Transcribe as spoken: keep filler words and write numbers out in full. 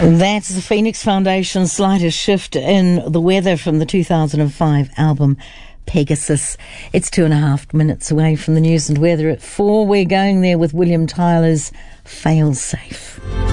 That's the Phoenix Foundation's Slightest Shift in the Weather from the two thousand five album Pegasus. It's two and a half minutes away from the news and weather at four. We're going there with William Tyler's Failsafe.